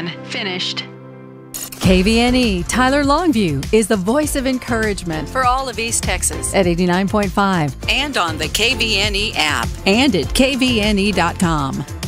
done. Finished. KVNE Tyler Longview is the voice of encouragement For all of East Texas. at 89.5 And on the KVNE app. and at kvne.com.